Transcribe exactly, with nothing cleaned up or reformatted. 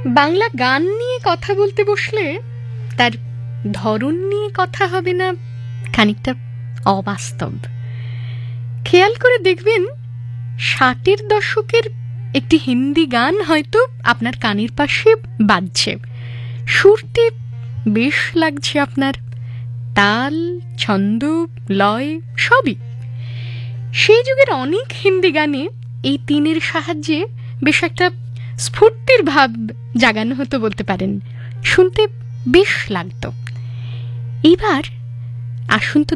বাংলা গান নিয়ে কথা বলতে বসলে তার ধরন নিয়ে কথা হবে না খানিকটা অবাস্তব। খেয়াল করে দেখবেন ষাটের দশকের একটি হিন্দি গান হয়তো আপনার কানের পাশে বাজছে, সুরটি বেশ লাগছে আপনার, তাল ছন্দ লয় সবই। সেই যুগের অনেক হিন্দি গানে এই তিনের সাহায্যে বেশ একটা স্ফূর্তির ভাব জাগানো হতো বলতে পারেন, শুনতে বেশ লাগতো। এবার আসুন তো